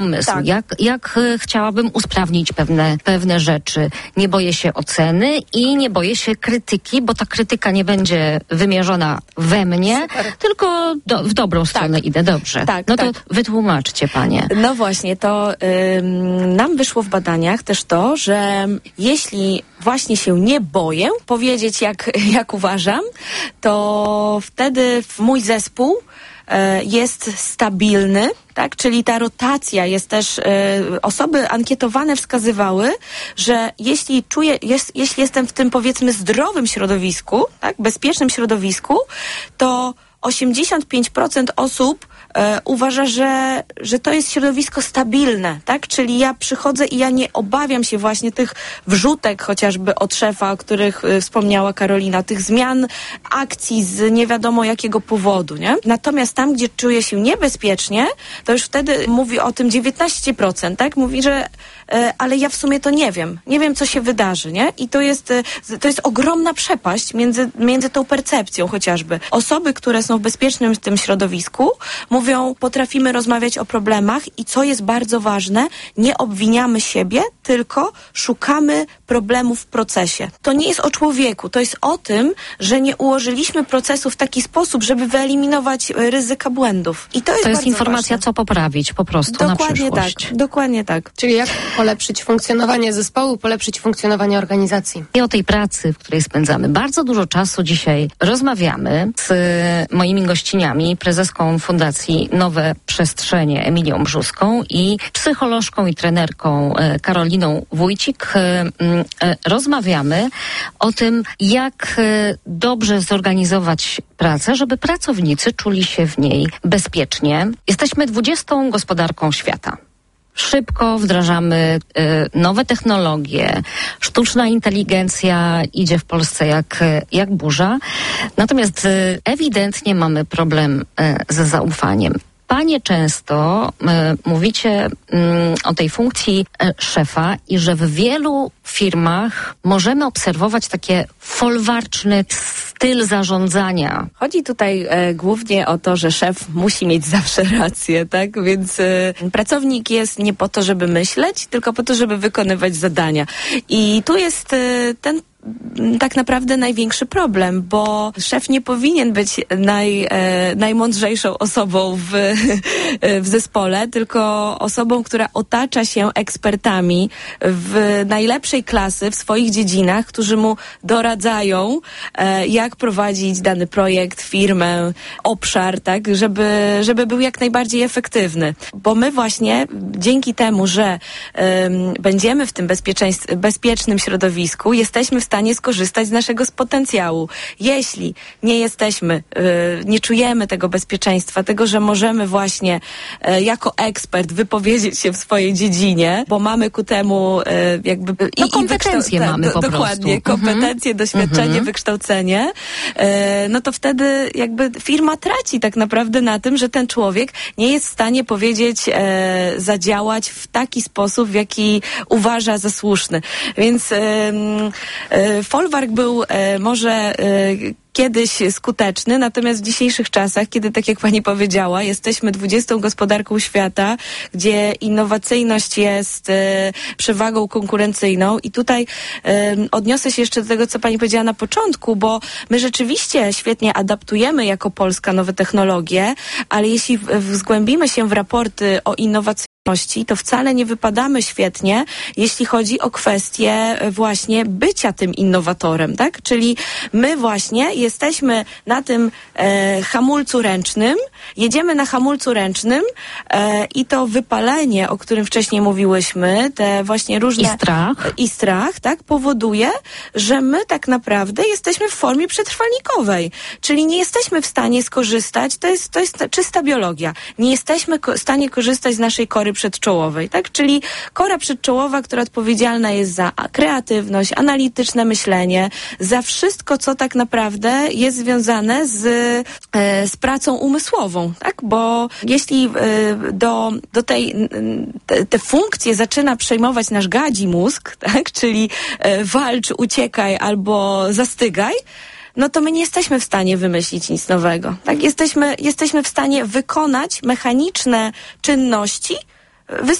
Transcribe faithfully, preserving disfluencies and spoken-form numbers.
pomysł, Tak. jak, jak e, chciałabym usprawnić pewne, pewne rzeczy. Nie boję się oceny i nie boję się krytyki, bo ta krytyka nie będzie wymierzona we mnie, Super. tylko do, w dobrą stronę idę. Dobrze. Tak, no to tak. wytłumaczcie, panie. No właśnie, to ym, nam wyszło w badaniach też to, że jeśli właśnie się nie boję powiedzieć, jak, jak uważam, to wtedy w mój zespół e, jest stabilny, tak? Czyli ta rotacja jest też, e, osoby ankietowane wskazywały, że jeśli czuję, jest, jeśli jestem w tym, powiedzmy, zdrowym środowisku, tak? Bezpiecznym środowisku, to osiemdziesiąt pięć procent osób e, uważa, że, że to jest środowisko stabilne, tak? Czyli ja przychodzę i ja nie obawiam się właśnie tych wrzutek chociażby od szefa, o których e, wspomniała Karolina, tych zmian akcji z nie wiadomo jakiego powodu, nie? Natomiast tam, gdzie czuję się niebezpiecznie, to już wtedy mówi o tym dziewiętnaście procent, tak? Mówi, że e, ale ja w sumie to nie wiem. Nie wiem, co się wydarzy, nie? I to jest, e, to jest ogromna przepaść między, między tą percepcją chociażby. Osoby, które są w bezpiecznym tym środowisku, mówią, potrafimy rozmawiać o problemach i co jest bardzo ważne, nie obwiniamy siebie, tylko szukamy problemów w procesie. To nie jest o człowieku, to jest o tym, że nie ułożyliśmy procesu w taki sposób, żeby wyeliminować ryzyka błędów. I to jest, To jest bardzo informacja, ważne. co poprawić po prostu Dokładnie na przyszłość. tak, dokładnie tak. Czyli jak polepszyć funkcjonowanie zespołu, polepszyć funkcjonowanie organizacji. I o tej pracy, w której spędzamy bardzo dużo czasu dzisiaj rozmawiamy z moimi gościniami, prezeską Fundacji Nowe Przestrzenie Emilią Brzuską i psycholożką i trenerką e, Karoliną Wójcik. E, e, rozmawiamy o tym, jak e, dobrze zorganizować pracę, żeby pracownicy czuli się w niej bezpiecznie. Jesteśmy dwudziestą gospodarką świata. Szybko wdrażamy y, nowe technologie, sztuczna inteligencja idzie w Polsce jak, jak burza, natomiast y, ewidentnie mamy problem y, ze zaufaniem. Panie często y, mówicie y, o tej funkcji y, szefa i że w wielu firmach możemy obserwować takie folwarczny styl zarządzania. Chodzi tutaj e, głównie o to, że szef musi mieć zawsze rację, tak? Więc e, pracownik jest nie po to, żeby myśleć, tylko po to, żeby wykonywać zadania. I tu jest e, ten tak naprawdę największy problem, bo szef nie powinien być naj, e, najmądrzejszą osobą w, w zespole, tylko osobą, która otacza się ekspertami w najlepszej klasy w swoich dziedzinach, którzy mu doradzają, e, jak prowadzić dany projekt, firmę, obszar, tak, żeby, żeby był jak najbardziej efektywny. Bo my właśnie dzięki temu, że e, będziemy w tym bezpieczeństw- bezpiecznym środowisku, jesteśmy w stanie skorzystać z naszego potencjału. Jeśli nie jesteśmy, y, nie czujemy tego bezpieczeństwa, tego, że możemy właśnie y, jako ekspert wypowiedzieć się w swojej dziedzinie, bo mamy ku temu y, jakby... No, kompetencje wykształ- mamy do, po dokładnie, prostu. kompetencje, Mhm. doświadczenie, Mhm. wykształcenie, y, no to wtedy jakby firma traci tak naprawdę na tym, że ten człowiek nie jest w stanie powiedzieć, y, zadziałać w taki sposób, w jaki uważa za słuszny. Więc y, y, folwark był e, może e, kiedyś skuteczny, natomiast w dzisiejszych czasach, kiedy, tak jak pani powiedziała, jesteśmy dwudziestą gospodarką świata, gdzie innowacyjność jest e, przewagą konkurencyjną i tutaj e, odniosę się jeszcze do tego, co pani powiedziała na początku, bo my rzeczywiście świetnie adaptujemy jako Polska nowe technologie, ale jeśli w, w, zgłębimy się w raporty o innowacyjności, to wcale nie wypadamy świetnie, jeśli chodzi o kwestię właśnie bycia tym innowatorem, tak? Czyli my właśnie jesteśmy na tym e, hamulcu ręcznym, jedziemy na hamulcu ręcznym e, i to wypalenie, o którym wcześniej mówiłyśmy, te właśnie różne... I strach. I strach, tak? Powoduje, że my tak naprawdę jesteśmy w formie przetrwalnikowej, czyli nie jesteśmy w stanie skorzystać, to jest, to jest czysta biologia, nie jesteśmy ko- w stanie korzystać z naszej kory przedczołowej, tak? Czyli kora przedczołowa, która odpowiedzialna jest za kreatywność, analityczne myślenie, za wszystko, co tak naprawdę jest związane z, e, z pracą umysłową, tak? Bo jeśli e, do, do tej te, te funkcje zaczyna przejmować nasz gadzi mózg, tak? Czyli e, walcz, uciekaj albo zastygaj, no to my nie jesteśmy w stanie wymyślić nic nowego. Tak? Jesteśmy, jesteśmy w stanie wykonać mechaniczne czynności